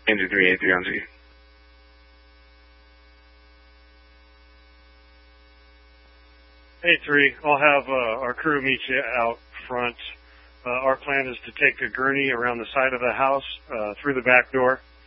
Engine 383 on Z. Hey, 3. I'll have our crew meet you out front. Our plan is to take a gurney around the side of the house through the back door